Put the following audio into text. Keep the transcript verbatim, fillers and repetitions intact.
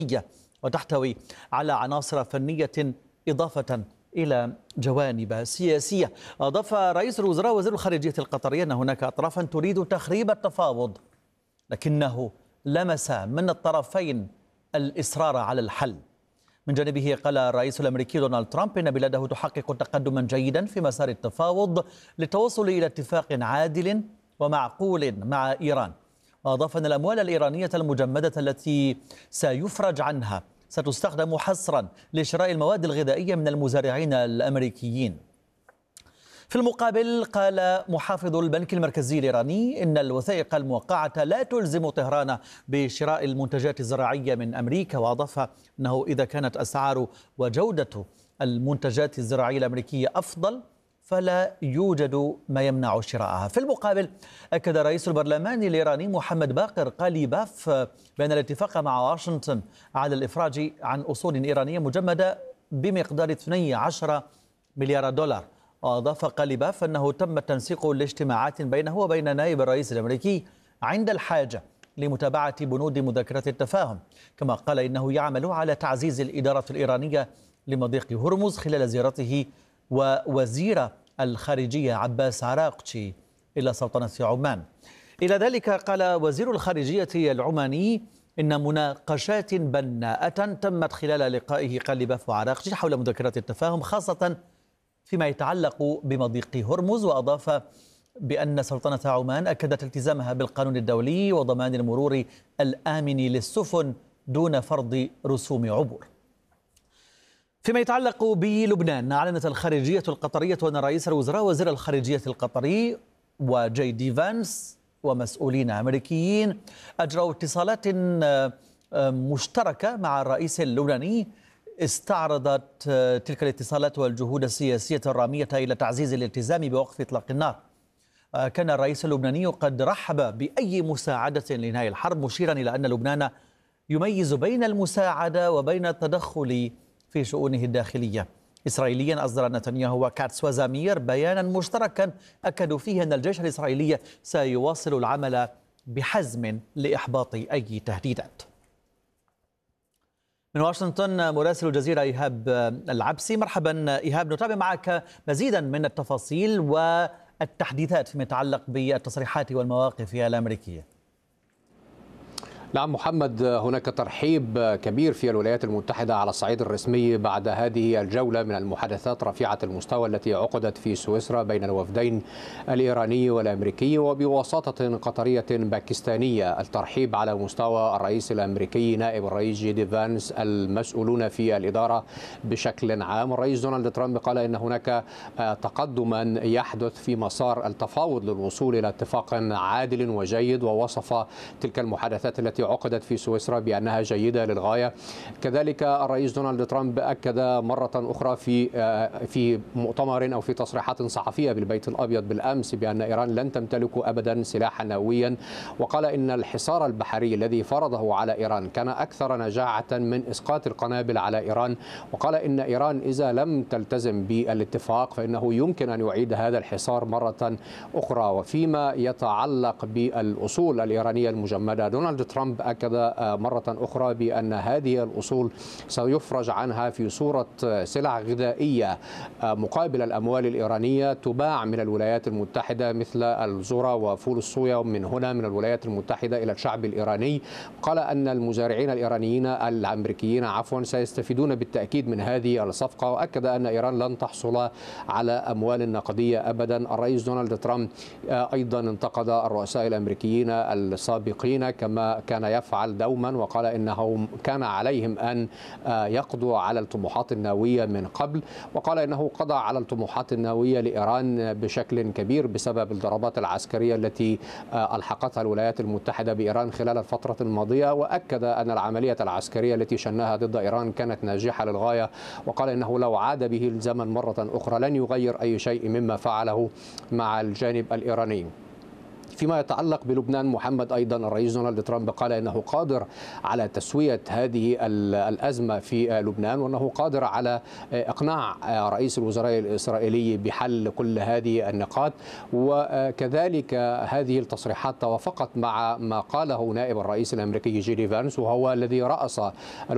وتحتوي على عناصر فنية إضافة إلى جوانب سياسية. أضاف رئيس الوزراء وزير الخارجية القطري أن هناك أطرافا تريد تخريب التفاوض، لكنه لمس من الطرفين الإصرار على الحل. من جانبه قال الرئيس الأمريكي دونالد ترامب إن بلاده تحقق تقدما جيدا في مسار التفاوض للتوصل إلى اتفاق عادل ومعقول مع إيران. وأضاف أن الأموال الإيرانية المجمدة التي سيفرج عنها ستستخدم حصرا لشراء المواد الغذائية من المزارعين الأمريكيين. في المقابل قال محافظ البنك المركزي الإيراني إن الوثائق الموقعة لا تلزم طهران بشراء المنتجات الزراعية من أمريكا، وأضاف أنه إذا كانت أسعار وجودة المنتجات الزراعية الأمريكية أفضل فلا يوجد ما يمنع شراءها. في المقابل أكد رئيس البرلمان الإيراني محمد باقر قاليباف بأن الاتفاق مع واشنطن على الإفراج عن أصول إيرانية مجمدة بمقدار اثني عشر مليار دولار. وأضاف قاليباف أنه تم التنسيق لاجتماعات بينه وبين نائب الرئيس الأمريكي عند الحاجة لمتابعة بنود مذكرة التفاهم. كما قال إنه يعمل على تعزيز الإدارة الإيرانية لمضيق هرمز خلال زيارته ووزير الخارجية عباس عراقچي إلى سلطنة عمان. إلى ذلك قال وزير الخارجية العماني إن مناقشات بناءة تمت خلال لقائه قاليباف وعراقچي حول مذكرات التفاهم، خاصة فيما يتعلق بمضيق هرمز. وأضاف بأن سلطنة عمان أكدت التزامها بالقانون الدولي وضمان المرور الآمن للسفن دون فرض رسوم عبور. فيما يتعلق بلبنان، أعلنت الخارجية القطرية أن رئيس الوزراء وزير الخارجية القطري وجي دي فانس ومسؤولين أمريكيين أجروا اتصالات مشتركة مع الرئيس اللبناني استعرضت تلك الاتصالات والجهود السياسية الرامية إلى تعزيز الالتزام بوقف إطلاق النار. كان الرئيس اللبناني قد رحب بأي مساعدة لإنهاء الحرب، مشيرا إلى أن لبنان يميز بين المساعدة وبين التدخل في شؤونه الداخلية. إسرائيليا أصدر نتنياهو وكاتس وزامير بيانا مشتركا أكدوا فيه أن الجيش الإسرائيلي سيواصل العمل بحزم لإحباط أي تهديدات. من واشنطن مراسل الجزيرة إيهاب العبسي. مرحبا إيهاب، نتابع معك مزيدا من التفاصيل والتحديثات فيما يتعلق بالتصريحات والمواقف الأمريكية. نعم محمد، هناك ترحيب كبير في الولايات المتحدة على الصعيد الرسمي بعد هذه الجولة من المحادثات رفيعة المستوى التي عقدت في سويسرا بين الوفدين الإيراني والأمريكي وبواسطة قطرية باكستانية. الترحيب على مستوى الرئيس الأمريكي، نائب الرئيس جي دي فانس، المسؤولون في الإدارة بشكل عام. الرئيس دونالد ترامب قال إن هناك تقدما يحدث في مسار التفاوض للوصول إلى اتفاق عادل وجيد، ووصف تلك المحادثات التي عقدت في سويسرا بأنها جيدة للغاية. كذلك الرئيس دونالد ترامب أكد مرة أخرى في في مؤتمر أو في تصريحات صحفية بالبيت الأبيض بالأمس بأن إيران لن تمتلك أبدا سلاحا نوويا، وقال إن الحصار البحري الذي فرضه على إيران كان أكثر نجاعة من إسقاط القنابل على إيران، وقال إن إيران إذا لم تلتزم بالاتفاق فإنه يمكن أن يعيد هذا الحصار مرة أخرى. وفيما يتعلق بالأصول الإيرانية المجمدة، دونالد ترامب أكد مرة أخرى بأن هذه الأصول سيفرج عنها في صورة سلع غذائية مقابل الأموال الإيرانية تباع من الولايات المتحدة، مثل الذرة وفول الصويا من هنا من الولايات المتحدة إلى الشعب الإيراني. قال أن المزارعين الإيرانيين الأمريكيين عفوا سيستفيدون بالتأكيد من هذه الصفقة، وأكد أن إيران لن تحصل على أموال نقدية أبدا. الرئيس دونالد ترامب أيضا انتقد الرؤساء الأمريكيين السابقين كما كان يفعل دوما، وقال إنه كان عليهم أن يقضوا على الطموحات النووية من قبل، وقال إنه قضى على الطموحات النووية لإيران بشكل كبير بسبب الضربات العسكرية التي ألحقتها الولايات المتحدة بإيران خلال الفترة الماضية، وأكد أن العملية العسكرية التي شنها ضد إيران كانت ناجحة للغاية، وقال إنه لو عاد به الزمن مرة أخرى لن يغير أي شيء مما فعله مع الجانب الإيراني. فيما يتعلق بلبنان محمد، أيضا الرئيس دونالد ترامب قال إنه قادر على تسوية هذه الأزمة في لبنان، وأنه قادر على إقناع رئيس الوزراء الإسرائيلي بحل كل هذه النقاط. وكذلك هذه التصريحات توافقت مع ما قاله نائب الرئيس الأمريكي جي دي فانس، وهو الذي رأس